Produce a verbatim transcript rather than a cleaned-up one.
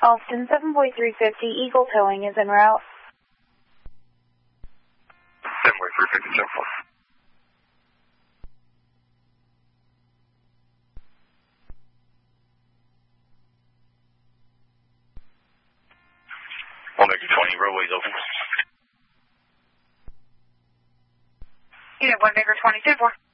Austin seven point three fifty, Eagle Towing is en route. seven point three fifty, seven four. one Maker twenty, roadway's open. Unit one Maker twenty, ten four.